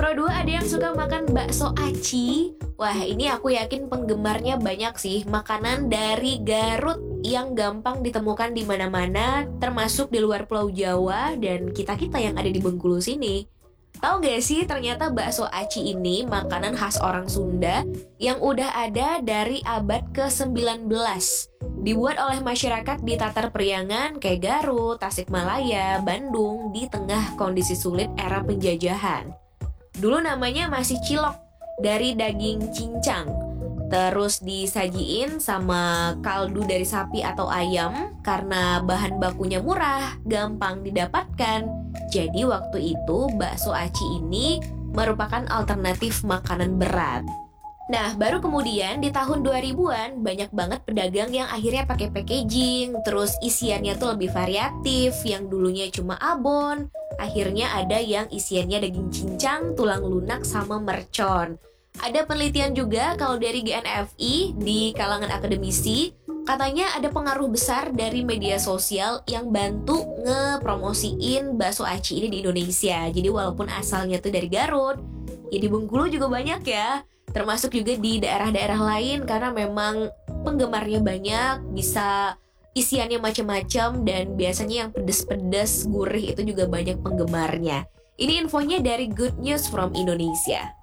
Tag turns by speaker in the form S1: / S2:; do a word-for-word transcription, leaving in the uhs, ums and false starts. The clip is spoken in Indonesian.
S1: Pro dua ada yang suka makan bakso aci. Wah, ini aku yakin penggemarnya banyak sih. Makanan dari Garut yang gampang ditemukan di mana-mana, termasuk di luar Pulau Jawa dan kita-kita yang ada di Bengkulu sini. Tahu gak sih, ternyata bakso aci ini makanan khas orang Sunda yang udah ada dari abad ke sembilan belas. Dibuat oleh masyarakat di Tatar Priangan kayak Garut, Tasikmalaya, Bandung di tengah kondisi sulit era penjajahan. Dulu namanya masih cilok dari daging cincang. Terus disajiin sama kaldu dari sapi atau ayam karena bahan bakunya murah, gampang didapatkan. Jadi waktu itu bakso aci ini merupakan alternatif makanan berat. Nah, baru kemudian di tahun dua ribuan banyak banget pedagang yang akhirnya pakai packaging, terus isiannya tuh lebih variatif, yang dulunya cuma abon, akhirnya ada yang isiannya daging cincang, tulang lunak, sama mercon. Ada penelitian juga kalau dari G N F I di kalangan akademisi, katanya ada pengaruh besar dari media sosial yang bantu ngepromosiin bakso aci ini di Indonesia. Jadi walaupun asalnya tuh dari Garut, ya di Bengkulu juga banyak ya. Termasuk juga di daerah-daerah lain karena memang penggemarnya banyak, bisa isiannya macam-macam dan biasanya yang pedes-pedes, gurih itu juga banyak penggemarnya. Ini infonya dari Good News from Indonesia.